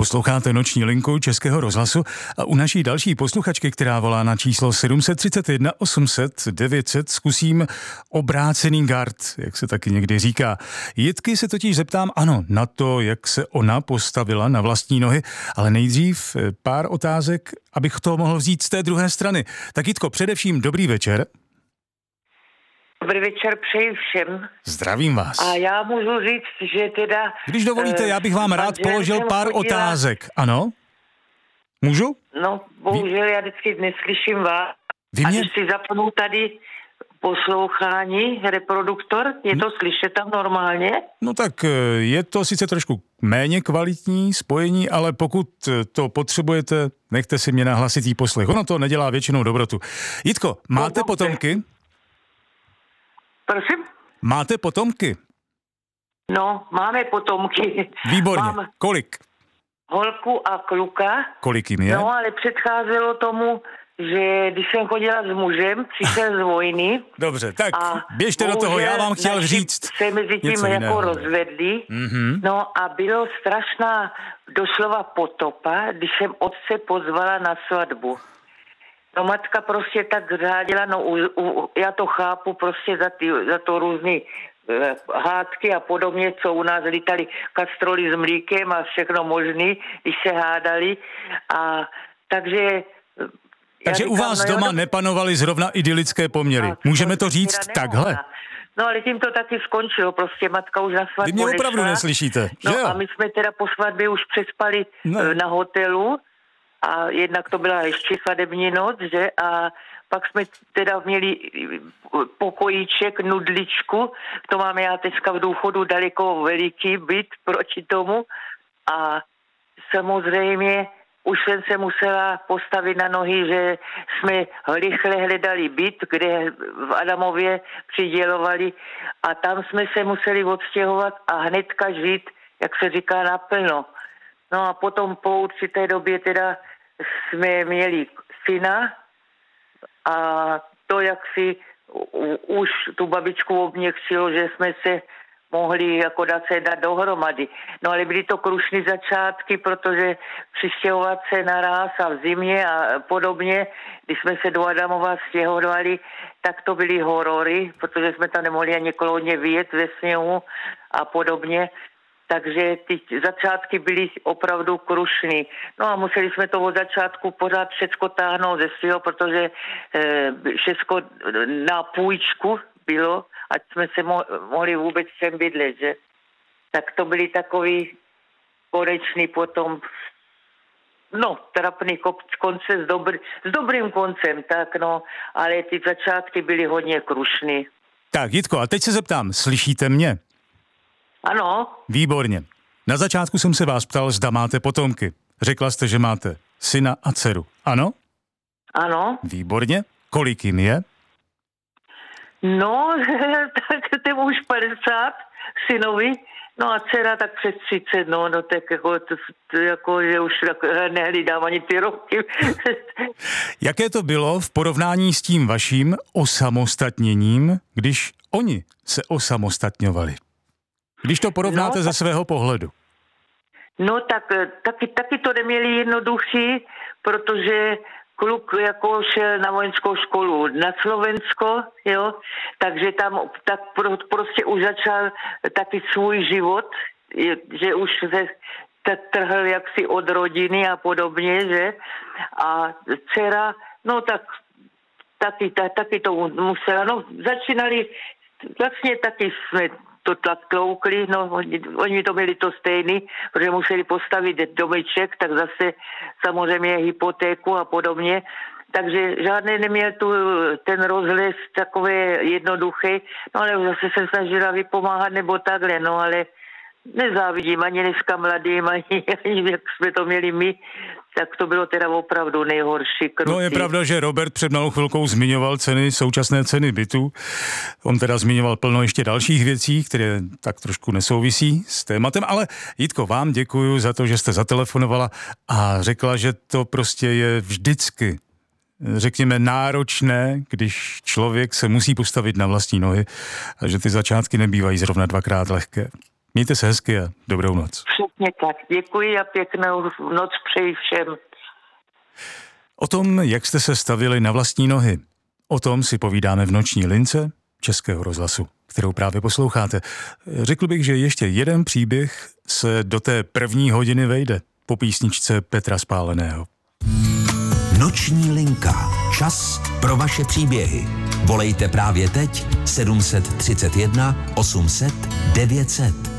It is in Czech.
Posloucháte Noční linku Českého rozhlasu a u naší další posluchačky, která volá na číslo 731 800 900, zkusím obrácený gard, jak se taky někdy říká. Jitky se totiž zeptám, ano, na to, jak se ona postavila na vlastní nohy, ale nejdřív pár otázek, abych to mohl vzít z té druhé strany. Tak Jitko, především dobrý večer. Dobrý večer přeji všem. Zdravím vás. A já můžu říct, že teda... Když dovolíte, já bych vám rád položil pár otázek. Ano? Můžu? No, bohužel já vždycky neslyším vás. Vy A mě... když si zapnu tady poslouchání, reproduktor, je to slyšet tam normálně? No tak je to sice trošku méně kvalitní spojení, ale pokud to potřebujete, nechte si mě na hlasitý poslech. Ono to nedělá většinou dobrotu. Jitko, máte potomky? Prosím? Máte potomky? No, máme potomky. Výborně. Mám Kolik? holku a kluka. Kolik jim je? No, ale předcházelo tomu, že když jsem chodila s mužem, přišel z vojny. Dobře, tak a běžte do toho, já vám chtěl naši říct se mezi tím něco jako jiného. rozvedli. Mhm. No a bylo strašná doslova potopa, když jsem otce pozvala na svatbu. No matka prostě tak řádila, no já to chápu prostě za to různý hádky a podobně, co u nás lítali kastroly s mlíkem a všechno možný, když se hádali. A takže u vás doma nepanovaly zrovna idylické poměry. Můžeme to říct takhle? No ale tím to taky skončilo, prostě matka už na svatbu Vy mě opravdu nešla. neslyšíte, No že jo? a my jsme teda po svatbě už přespali na hotelu a jednak to byla ještě svatební noc, že? A pak jsme teda měli pokojíček, nudličku, to máme já teďka v důchodu daleko veliký byt proti tomu a samozřejmě už jsem se musela postavit na nohy, že jsme rychle hledali byt, kde v Adamově přidělovali a tam jsme se museli odstěhovat a hnedka žít, jak se říká, naplno. No a potom po určité době teda jsme měli syna a to jak si už tu babičku obměkčilo, že jsme se mohli jako dát dohromady. No ale byly to krušné začátky, protože přistěhovat se naraz a v zimě a podobně, když jsme se do Adamova stěhovali, tak to byly horory, protože jsme tam nemohli ani kolodně vyjet ve sněhu a podobně. Takže ty začátky byly opravdu krušný. No a museli jsme to od začátku pořád všecko táhnout ze svého, protože všecko na půjčku bylo, ať jsme se mohli vůbec sem bydlet, že? Tak to byly takový konečný potom, no, trapný konce s dobrým koncem, tak no, ale ty začátky byly hodně krušný. Tak, Jitko, a teď se zeptám, slyšíte mě? Ano. Výborně. Na začátku jsem se vás ptal, zda máte potomky. Řekla jste, že máte syna a dceru. Ano? Ano. Výborně. Kolik jim je? No, tak to už 50 synovi, no a dcera tak přes 30, no tak jako že už nehlídám ani ty roky. Jaké to bylo v porovnání s tím vaším osamostatněním, když oni se osamostatňovali? Když to porovnáte ze svého pohledu. No tak taky to neměli jednoduchý, protože kluk jako šel na vojenskou školu na Slovensko, jo, takže tam tak prostě už začal taky svůj život, že už se trhl jaksi od rodiny a podobně, že? A dcera, no tak taky to musela, no začínali, vlastně taky jsme to tak tloukli, no oni to měli to stejný, protože museli postavit domeček, tak zase samozřejmě hypotéku a podobně. Takže žádný neměl ten rozhled takové jednoduchý, no ale zase se snažila vypomáhat nebo takhle, no ale nezávidím ani dneska mladým, ani jak jsme to měli my, tak to bylo teda opravdu nejhorší krutý. No je pravda, že Robert před malou chvilkou zmiňoval současné ceny bytu. On teda zmiňoval plno ještě dalších věcí, které tak trošku nesouvisí s tématem, ale Jitko, vám děkuju za to, že jste zatelefonovala a řekla, že to prostě je vždycky, řekněme, náročné, když člověk se musí postavit na vlastní nohy a že ty začátky nebývají zrovna dvakrát lehké. Mějte se hezky a dobrou noc. Přesně tak. Děkuji a pěknou noc přeji všem. O tom, jak jste se stavili na vlastní nohy, o tom si povídáme v noční lince Českého rozhlasu, kterou právě posloucháte. Řekl bych, že ještě jeden příběh se do té první hodiny vejde po písničce Petra Spáleného. Noční linka. Čas pro vaše příběhy. Volejte právě teď 731 800 900.